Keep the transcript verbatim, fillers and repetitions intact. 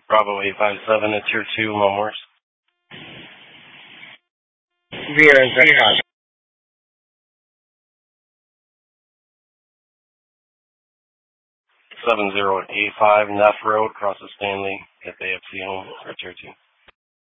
Bravo eight five seven at Tier two, Mom Rear and Greyhound. seven zero eight five Neff Road, across the Stanley at the A F C home, or Tier two.